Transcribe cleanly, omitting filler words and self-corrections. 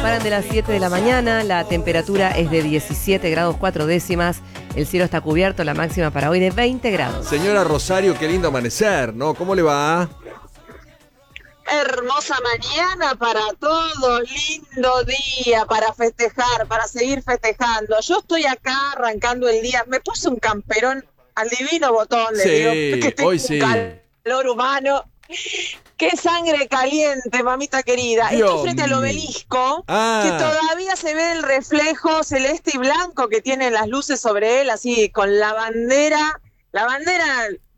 Paran de las 7 de la mañana, la temperatura es de 17 grados 4 décimas, el cielo está cubierto, la máxima para hoy de 20 grados. Señora Rosario, qué lindo amanecer, ¿no? ¿Cómo le va? Hermosa mañana para todos, lindo día para festejar, para seguir festejando. Yo estoy acá arrancando el día, me puse un camperón al divino botón, le digo, que tengo hoy un sí. calor humano. ¡Qué sangre caliente, mamita querida! Dios Estoy frente al mío. obelisco, Ah. que todavía se ve el reflejo celeste y blanco que tienen las luces sobre él, así con la bandera